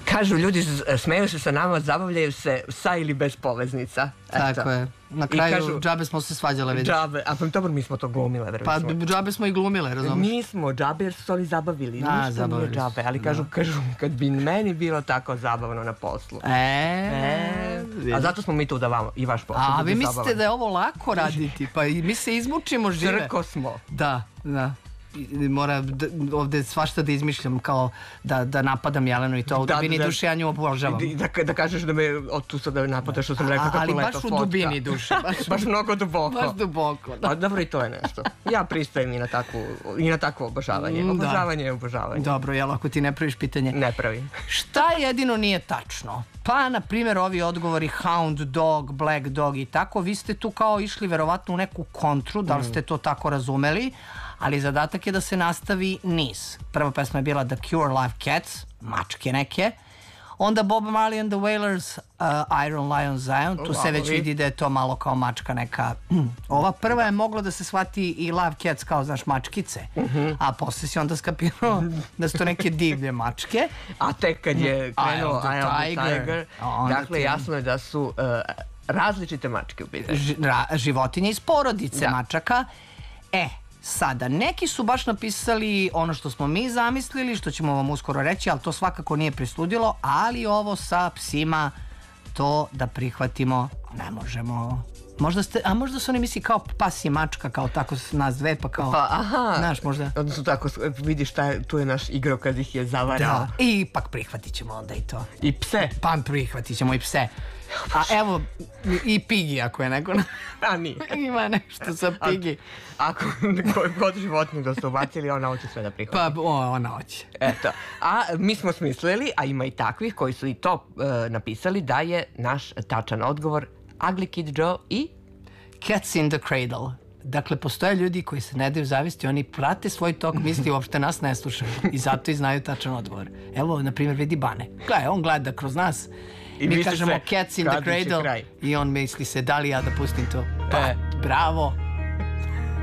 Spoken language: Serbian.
Kažu ljudi, smeju se sa nama, zabavljaju se sa ili bez poveznica. Tako je. Na kraju džabe smo se svađale, vidiš. Džabe, a dobro, mi smo to glumile, pa džabe smo i glumile, razumiješ? Nismo džabe jer su se oni zabavili, ništa nije džabe, ali kažu, kad bi meni bilo tako zabavno na poslu. A zato smo mi tu da vam i vaš posao. A vi mislite da je ovo lako raditi, pa i mi se izmučimo žive. Crko smo. Da. Mora ovde svašta da izmišljam, kao da napadam Jelenu i to, u dubini duše ja nju obožavam. Da kažeš da me tu sad napadaš, što sam rekao kako lepa fotka. Ali baš u dubini duše. Baš mnogo duboko. Baš duboko, da. A dobro, i to je nešto. Ja pristajem i na takvo obožavanje. Obožavanje je obožavanje. Dobro, jel, ako ti ne praviš pitanje. Ne pravim. Šta jedino nije tačno? Pa, na primjer, ovi odgovori Hound Dog, Black Dog i tako, vi ste tu kao išli verovatno u neku kontru, da li ste to tako razumeli, ali zadatak je da se nastavi niz. Prva pesma je bila The Cure, Live Cats, mačke neke, onda Bob Marley and the Wailers, Iron Lion Zion, tu se već vidi da je to malo kao mačka neka. Ova prva je moglo da se shvati i Live Cats kao, znaš, mačkice, a posle si onda skapirao da su to neke divlje mačke. A tek kad je krenuo I am the Tiger, dakle jasno je da su različite mačke u pitanju. Životinje iz porodice mačaka. Sada, neki su baš napisali ono što smo mi zamislili, što ćemo vam uskoro reći, ali to svakako nije prisludilo, ali ovo sa psima, to da prihvatimo ne možemo. Možda su oni misli kao pas i mačka, kao tako nas dve, pa kao, znaš, možda. Odnosno tako, vidiš, tu je naš igro kad ih je zavarao. Da, i ipak prihvatit ćemo onda i to. I pse. Pa prihvatit ćemo i pse. A evo, i Pigi, ako je neko... A nije. Ima nešto sa Pigi. Ako koji god životinju da ste ubacili, ona hoće sve da prihvati. Pa, ona hoće. Eto. A mi smo smislili, a ima i takvih koji su i to napisali, da je naš tačan odgovor Ugly Kid Joe i Cats in the Cradle. Dakle, postoje ljudi koji se ne daju zavisti, oni prate svoj tok misli, uopšte nas ne slušaju i zato i znaju tačan odgovor. Evo, na primjer, vidi Bane. Gledaj, on gleda kroz nas, mi kažemo Cats in the Cradle i on misli se, da li ja da pustim to? Pa, bravo.